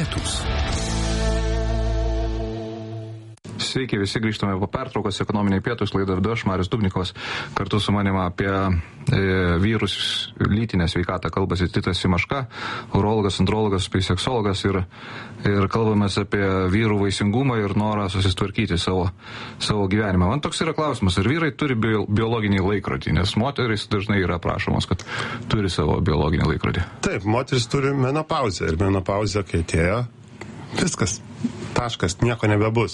pietūs. Sveiki, visi grįžtame po pertraukos, ekonominiai pietūs, laidą vedu aš, Marius Dubnikovas, kartu su manimi apie vyrus lytinę sveikatą kalbasi Titas Simaška, urologas, andrologas, biseksologas ir kalbamės apie vyrų vaisingumą ir norą susitvarkyti savo gyvenimą. Man toks yra klausimas, ar vyrai turi biologinį laikrodį, nes moterys dažnai yra prašomos, kad turi savo biologinį laikrodį. Taip, moteris turi menopauzę ir menopauzę, kai atėjo, viskas. Taškas, nieko nebebus.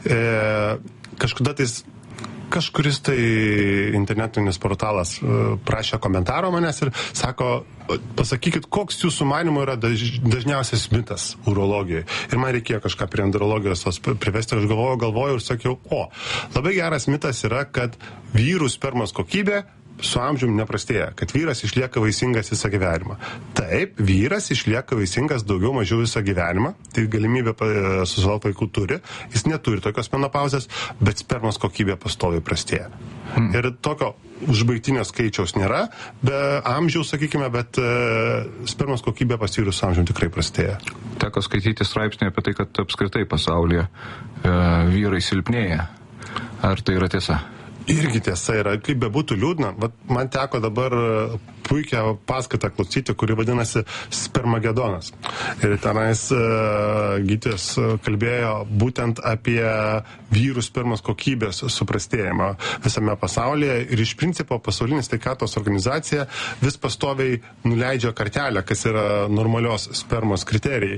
Kažkuris tai internetinis portalas prašė komentaro manęs ir sako, pasakykit, koks jūsų manymu yra dažniausias mitas urologijoje. Ir man reikėjo kažką prie andrologijos privesti, aš galvojau ir sakiau, labai geras mitas yra, kad vyrų spermos kokybė su amžiumi neprastėja, kad vyras išlieka vaisingas visą gyvenimą. Taip, vyras išlieka vaisingas daugiau mažiau visą gyvenimą, tai galimybė susilaukti vaikų turi, jis neturi tokios menopauzės, bet spermos kokybė pastoviai prastėja. Ir tokio užbaigtinio skaičiaus nėra, be amžiaus, sakykime, bet spermos kokybė pas vyrus amžiumi tikrai prastėja. Teko skaityti straipsnį apie tai, kad apskritai pasaulyje vyrai silpnėja. Ar tai yra tiesa? Irgi tiesa yra, kaip bebūtų liūdna, man teko dabar puikią paskaitą klausyti, kuri vadinasi Spermagedonas. Ir tenais gydytojas kalbėjo būtent apie vyrų spermos kokybės suprastėjimą visame pasaulyje ir iš principo pasaulinė sveikatos organizacija vis pastoviai nuleidžia kartelę, kas yra normalios spermos kriterijai.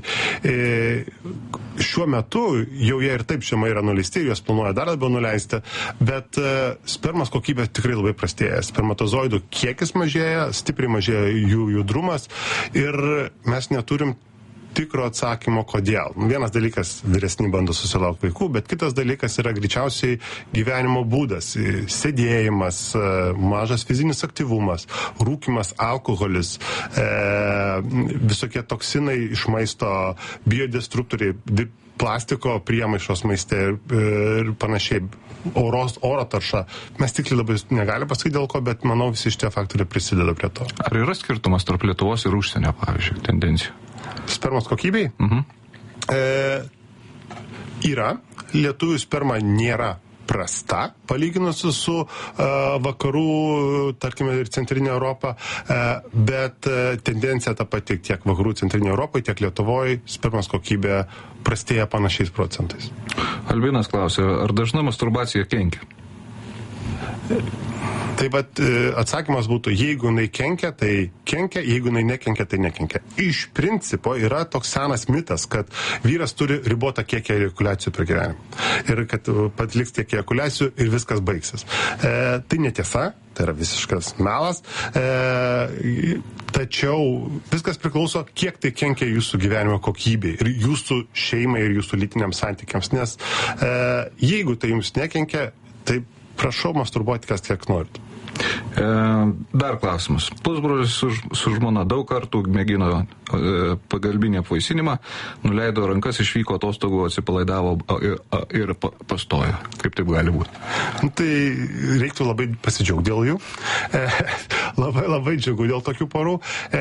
Šiuo metu jau jie ir taip žemai yra nuleisti, juos planuoja dar labiau nuleisti, bet spermos kokybė tikrai labai prastėja. Spermatozoidų kiekis mažėja, stipriai mažėja jų judrumas ir mes neturim tikro atsakymo, kodėl. Vienas dalykas, vyresni bando susilaukti vaikų, bet kitas dalykas yra greičiausiai gyvenimo būdas. Sėdėjimas, mažas fizinis aktyvumas, rūkymas, alkoholis, visokie toksinai iš maisto, biodestruktoriai, plastiko priemaišos maiste ir panašiai, oro tarša. Mes tikrai labai negalime pasakyti dėl ko, bet manau visi šitie faktoriai prisideda prie to. Ar yra skirtumas tarp Lietuvos ir užsienio, pavyzdžiui, tendencijų? Spermos kokybei? Yra. Lietuvių sperma nėra prasta, palyginus su vakarų, tarkime, ir centrinė Europa, bet tendencija ta pati tiek vakarų centrinė Europoje, tiek Lietuvoje spermos kokybė prastėja panašiais procentais. Albinas klausė, ar dažna masturbacija kenkia? Tai atsakymas būtų, jeigu jinai kenkia, tai kenkia, jeigu jinai nekenkia, tai nekenkia. Iš principo yra toks senas mitas, kad vyras turi ribotą kiekį ejakuliacijų per gyvenimą. Ir kad patliks tiek ejakuliacijų ir viskas baigsis. Tai netiesa, tai yra visiškas melas. Tačiau viskas priklauso, kiek tai kenkia jūsų gyvenimo kokybei ir jūsų šeimai ir jūsų lytiniams santykiams. Nes jeigu tai jums nekenkia, tai prašau masturbuoti kas kiek norit. Dar klausimas. Pusbrolis su žmona daug kartų mėgino pagalbinį apvaisinimą, nuleido rankas, išvyko atostogų, atsipalaidavo ir pastojo. Kaip taip gali būti? Tai reiktų labai pasidžiaugti dėl jų. Labai džiugu dėl tokių porų.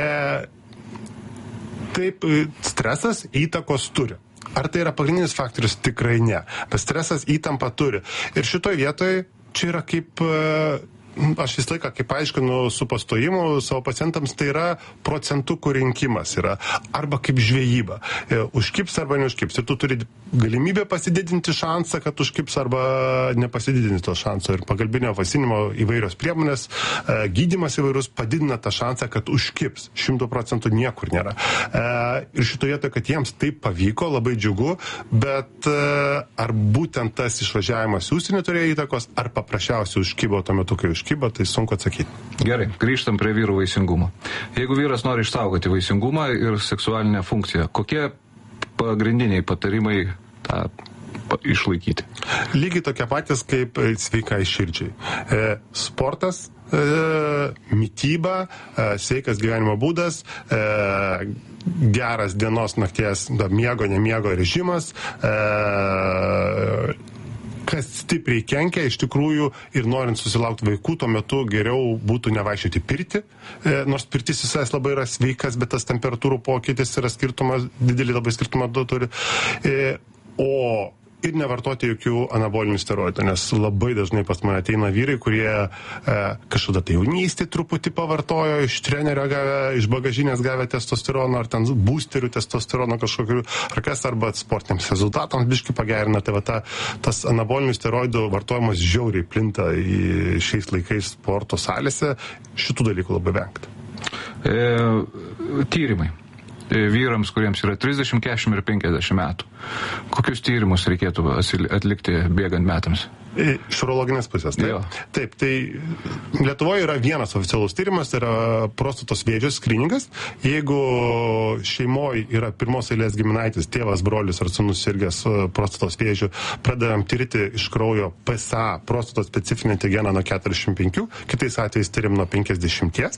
Taip, stresas įtakos turi. Ar tai yra pagrindinis faktorius? Tikrai ne. Bet stresas įtampą turi. Ir šitoj vietoje čia yra kaip, aš vis laiką, kaip aiškinu su pastojimu savo pacientams, tai yra procentukų rinkimas yra. Arba kaip žvejyba. Užkips arba neužkips. Ir tu turi galimybę pasididinti šansą, kad užkips arba nepasididinti to šansą. Ir pagalbinio apvaisinimo įvairios priemonės, gydymas įvairus padidina tą šansą, kad užkips. 100% niekur nėra. Ir šitoje vietoje, kad jiems taip pavyko, labai džiugu, bet ar būtent tas išvažiavimas į užsienį turėjo įtakos, ar paprasčiausiai užkibo tuo metu, kai užkibo, tai sunku atsakyti. Gerai, grįžtam prie vyrų vaisingumo. Jeigu vyras nori išsaugoti vaisingumą ir seksualinę funkciją, kokie pagrindiniai patarimai tą išlaikyti? Lygiai tokie patys kaip sveikai širdžiai. Sportas, mityba, sveikas gyvenimo būdas, geras dienos nakties miego, nemiego režimas, kas stipriai kenkia iš tikrųjų ir norint susilaukti vaikų, tuo metu geriau būtų nevaikščioti pirtį, nors pirtis visai labai yra sveikas, bet tas temperatūrų pokytis yra skirtumas, didelį labai skirtumą turi. Ir nevartoti jokių anabolinių steroidų, nes labai dažnai pas mane ateina vyrai, kurie kažkada tai jaunystį truputį pavartojo, iš trenerio gavę, iš bagažinės gavę testosterono, ar ten boosterių testosterono kažkokių, ar kas, arba sportiniams rezultatams biškai pagerina. Tai va tas anabolinių steroidų vartojimas žiauriai plinta šiais laikais sporto salėse, šitų dalykų labai vengti. Tyrimai. Vyrams, kuriems yra 30, 40 ir 50 metų. Kokius tyrimus reikėtų atlikti bėgant metams? Iš urologinės pusės, taip? Jo. Taip, tai Lietuvoje yra vienas oficialus tyrimas, tai yra prostatos vėžio skryningas. Jeigu šeimoje yra pirmos eilės giminaitis, tėvas, brolis ar sūnus sirgęs prostatos vėžiu, pradedam tirti iš kraujo PSA, prostatos specifinį antigeną nuo 45, kitais atvejais tyrim nuo 50.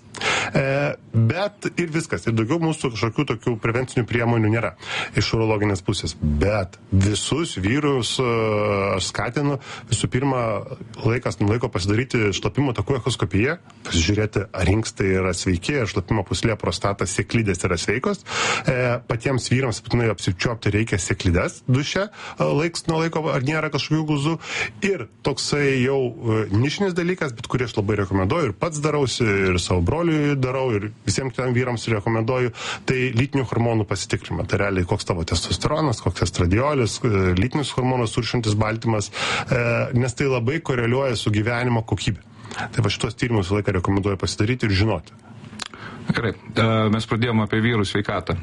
Bet ir viskas, ir daugiau mūsų kažkokių tokių prevencinių priemonių nėra iš urologinės pusės. Bet visus vyrus aš skatinu visų pirma laikas nuo laiko pasidaryti šlapimo takų echoskopiją, pasižiūrėti, ar inkstai yra sveiki, ar šlapimo pūslė, prostata, sėklidės yra sveikos. Patiems vyrams būtinai apsičiuopti reikia sėklides duše, laiks nuo laiko, ar nėra kažkokių guzų. Ir toksai jau nišinis dalykas, bet kurį aš labai rekomenduoju ir pats darausi, ir savo broliui darau, ir visiems kitiems vyrams rekomenduoju, tai lytinių hormonų pasitikrinimą. Tai realiai koks tavo testosteronas, koks estradiolis, lytinius hormonus turšantis baltymas, nes tai labai koreliuoja su gyvenimo kokybė. Tai va šitos tyrimus laiką rekomenduoju pasidaryti ir žinoti. Gerai, mes pradėjome apie vyrų sveikatą.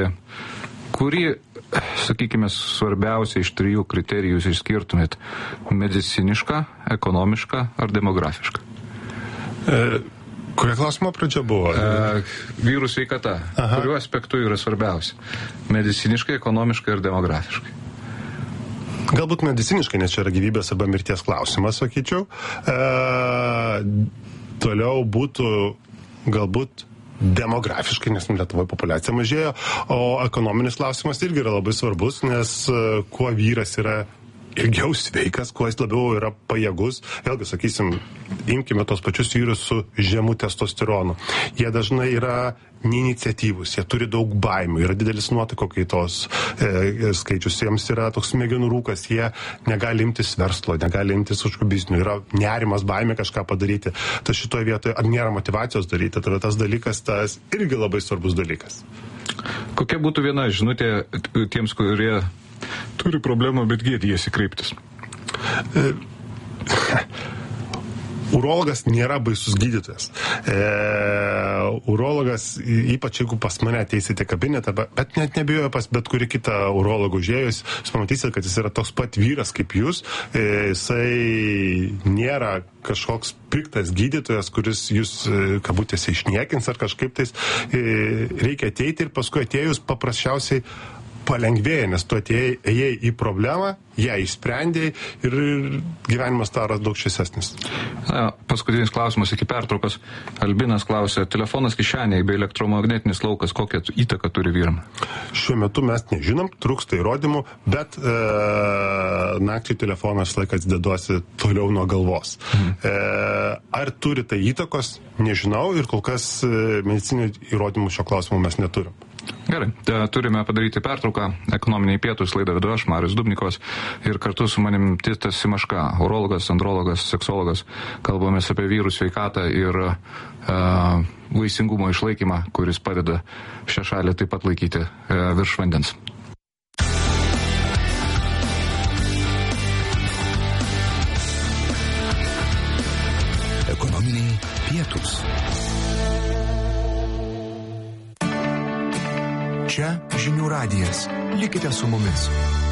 Kurį, sakykime, svarbiausia iš 3 kriterijų išskirtumėt? Medicinišką, ekonomišką ar demografišką? Kuria klausimo pradžia buvo? Vyrų sveikata. Aha. Kuriuo aspektu yra svarbiausia? Mediciniškai, ekonomiškai ir demografiškai? Galbūt mediciniškai, nes čia yra gyvybės arba mirties klausimas, sakyčiau. Toliau būtų galbūt demografiškai, nes Lietuvoje populiacija mažėjo, o ekonominis klausimas irgi yra labai svarbus, nes kuo vyras yra ilgiau sveikas, kuo jis labiau yra pajėgus. Vėlgi, sakysim, imkime tos pačius vyrus su žemu testosteronu. Jie dažnai yra neiniciatyvus, jie turi daug baimių, yra didelis nuotaiko kaitos skaičius, jiems yra toks smegenų rūkas, jie negali imtis verslo, negali imtis kažkokių biznių, yra nerimas, baimė kažką padaryti. Tai šitoje vietoje, ar nėra motyvacijos daryti, tai tas dalykas, tas irgi labai svarbus dalykas. Kokia būtų viena žinutė tiems, kurie turi problemą, bet gėdijasi kreiptis? Urologas nėra baisus gydytojas. Urologas, ypač jeigu pas mane ateisite kabinetą, bet net nebijoju pas bet kurį kitą urologą užėjus, jūs pamatysite, kad jis yra toks pat vyras kaip jūs. Jisai nėra kažkoks piktas gydytojas, kuris jūs kabutėse išniekins ar kažkaip tais. Reikia ateiti ir paskui atėjus paprasčiausiai palengvėja, nes tu ėjai į problemą, ją išsprendėjai ir gyvenimas taras daug šviesesnis. Paskutinis klausimas iki pertraukos. Albinas klausė, telefonas kišenėje bei elektromagnetinis laukas, kokią įtaką turi vyram? Šiuo metu mes nežinom, trūksta įrodymų, bet naktį telefonas laikas deduosi toliau nuo galvos. Ar turi tai įtakos, nežinau, ir kol kas medicinių įrodymų šio klausimu mes neturim. Gerai, turime padaryti pertrauką. Ekonominiai pietūs laidą vedu aš, Marius Dubnikovas, ir kartu su manim Titas Simaška, urologas, andrologas, seksologas. Kalbamės apie vyrų sveikatą ir vaisingumo išlaikymą, kuris padeda šią šalį taip pat laikyti virš vandens. Ekonominiai pietūs. Čia Žinių radijas. Likite su mumis.